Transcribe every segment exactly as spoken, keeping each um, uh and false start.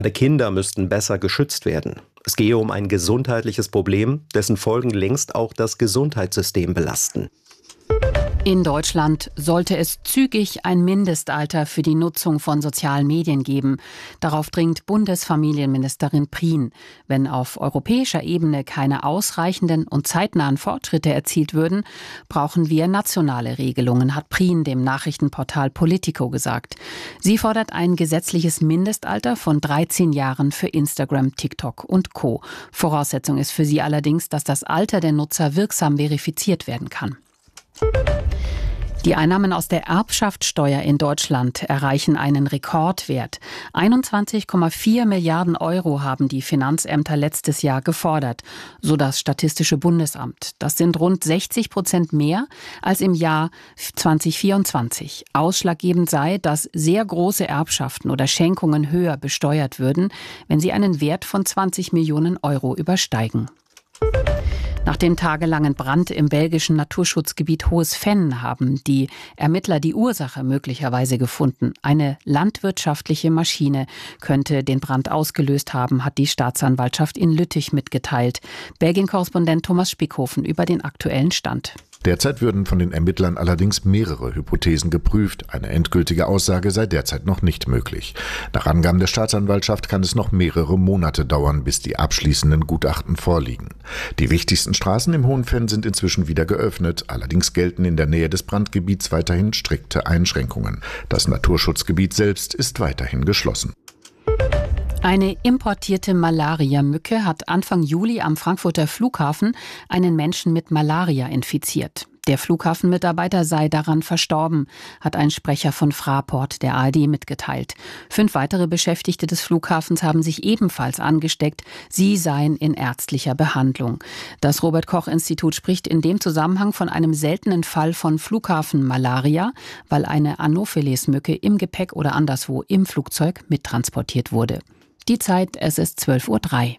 Kinder müssten besser geschützt werden. Es gehe um ein gesundheitliches Problem, dessen Folgen längst auch das Gesundheitssystem belasten. In Deutschland sollte es zügig ein Mindestalter für die Nutzung von sozialen Medien geben. Darauf dringt Bundesfamilienministerin Prien. Wenn auf europäischer Ebene keine ausreichenden und zeitnahen Fortschritte erzielt würden, brauchen wir nationale Regelungen, hat Prien dem Nachrichtenportal Politico gesagt. Sie fordert ein gesetzliches Mindestalter von dreizehn Jahren für Instagram, TikTok und Co. Voraussetzung ist für sie allerdings, dass das Alter der Nutzer wirksam verifiziert werden kann. Die Einnahmen aus der Erbschaftssteuer in Deutschland erreichen einen Rekordwert. einundzwanzig Komma vier Milliarden Euro haben die Finanzämter letztes Jahr gefordert, so das Statistische Bundesamt. Das sind rund sechzig Prozent mehr als im Jahr zwanzig vierundzwanzig. Ausschlaggebend sei, dass sehr große Erbschaften oder Schenkungen höher besteuert würden, wenn sie einen Wert von zwanzig Millionen Euro übersteigen. Nach dem tagelangen Brand im belgischen Naturschutzgebiet Hohes Venn haben die Ermittler die Ursache möglicherweise gefunden. Eine landwirtschaftliche Maschine könnte den Brand ausgelöst haben, hat die Staatsanwaltschaft in Lüttich mitgeteilt. Belgien-Korrespondent Thomas Spickhofen über den aktuellen Stand. Derzeit würden von den Ermittlern allerdings mehrere Hypothesen geprüft. Eine endgültige Aussage sei derzeit noch nicht möglich. Nach Angaben der Staatsanwaltschaft kann es noch mehrere Monate dauern, bis die abschließenden Gutachten vorliegen. Die wichtigsten Straßen im Hohen Venn sind inzwischen wieder geöffnet. Allerdings gelten in der Nähe des Brandgebiets weiterhin strikte Einschränkungen. Das Naturschutzgebiet selbst ist weiterhin geschlossen. Eine importierte Malaria-Mücke hat Anfang Juli am Frankfurter Flughafen einen Menschen mit Malaria infiziert. Der Flughafenmitarbeiter sei daran verstorben, hat ein Sprecher von Fraport der A R D mitgeteilt. Fünf weitere Beschäftigte des Flughafens haben sich ebenfalls angesteckt. Sie seien in ärztlicher Behandlung. Das Robert-Koch-Institut spricht in dem Zusammenhang von einem seltenen Fall von Flughafenmalaria, weil eine Anopheles-Mücke im Gepäck oder anderswo im Flugzeug mittransportiert wurde. Die Zeit, es ist zwölf Uhr drei.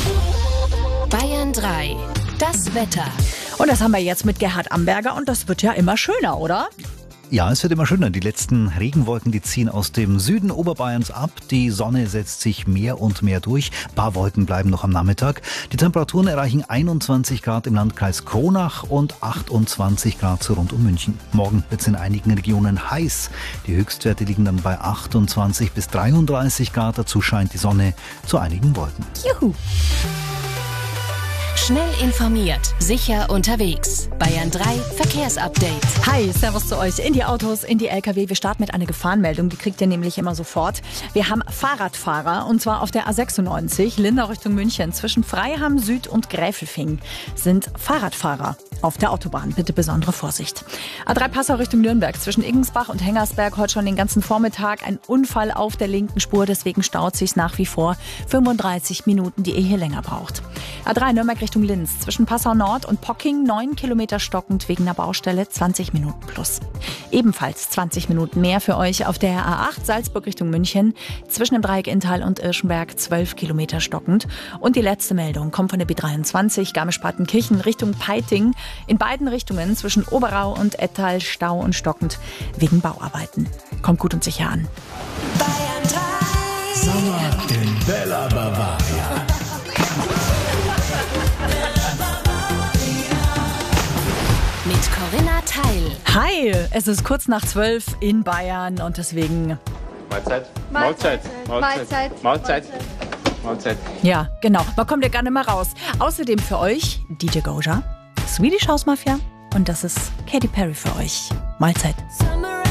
Bayern drei, das Wetter. Und das haben wir jetzt mit Gerhard Amberger und das wird ja immer schöner, oder? Ja, es wird immer schöner. Die letzten Regenwolken, die ziehen aus dem Süden Oberbayerns ab. Die Sonne setzt sich mehr und mehr durch. Ein paar Wolken bleiben noch am Nachmittag. Die Temperaturen erreichen einundzwanzig Grad im Landkreis Kronach und achtundzwanzig Grad so rund um München. Morgen wird es in einigen Regionen heiß. Die Höchstwerte liegen dann bei achtundzwanzig bis dreiunddreißig Grad. Dazu scheint die Sonne zu einigen Wolken. Juhu! Schnell informiert, sicher unterwegs. Bayern drei Verkehrsupdate. Hi, servus zu euch in die Autos, in die L K W. Wir starten mit einer Gefahrenmeldung, die kriegt ihr nämlich immer sofort. Wir haben Fahrradfahrer und zwar auf der A sechsundneunzig, Lindau Richtung München. Zwischen Freiham Süd und Gräfelfing sind Fahrradfahrer auf der Autobahn. Bitte besondere Vorsicht. A drei Passau Richtung Nürnberg. Zwischen Igensbach und Hengersberg heute schon den ganzen Vormittag ein Unfall auf der linken Spur. Deswegen staut sich nach wie vor fünfunddreißig Minuten, die ihr hier länger braucht. A drei Nürnberg Richtung Linz. Zwischen Passau Nord und Pocking neun Kilometer stockend wegen einer Baustelle, zwanzig Minuten plus. Ebenfalls zwanzig Minuten mehr für euch auf der A acht Salzburg Richtung München. Zwischen dem Dreieck Inntal und Irschenberg zwölf Kilometer stockend. Und die letzte Meldung kommt von der B dreiundzwanzig Garmisch-Partenkirchen Richtung Peiting. In beiden Richtungen zwischen Oberau und Ettal Stau und stockend wegen Bauarbeiten. Kommt gut und sicher an. Bayern drei. Sommer in Bella Bavaria. Mit Corinna Teil. Hi, es ist kurz nach zwölf in Bayern und deswegen... Mahlzeit. Mahlzeit. Mahlzeit. Mahlzeit. Mahlzeit. Ja, genau. Man kommt ja gar nicht mehr raus. Außerdem für euch D J Goja, Swedish House Mafia und das ist Katy Perry für euch. Mahlzeit. Summer